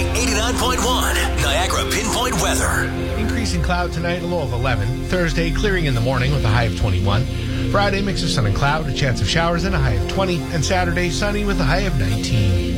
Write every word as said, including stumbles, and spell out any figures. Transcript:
eighty-nine point one, Niagara Pinpoint Weather. Increasing cloud tonight, a low of eleven. Thursday, clearing in the morning with a high of twenty-one. Friday, mix of sun and cloud, a chance of showers and a high of twenty. And Saturday, sunny with a high of nineteen.